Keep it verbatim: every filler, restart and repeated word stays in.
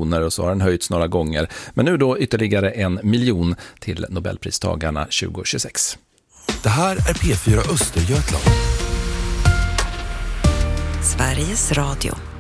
miljoner och så har den höjts några gånger. Men nu då ytterligare en miljon till Nobelpristagarna tjugohundratjugosex. Det här är P fyra Östergötland. Sveriges Radio.